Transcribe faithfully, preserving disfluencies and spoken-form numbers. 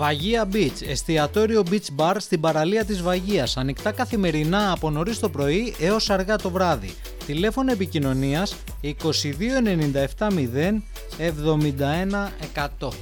Βαγία Beach, εστιατόριο beach bar στην παραλία της Βαγίας. Ανοιχτά καθημερινά από νωρίς το πρωί έως αργά το βράδυ. Τηλέφωνο επικοινωνίας είκοσι δύο ενενήντα επτά μηδέν εβδομήντα ένα εκατό.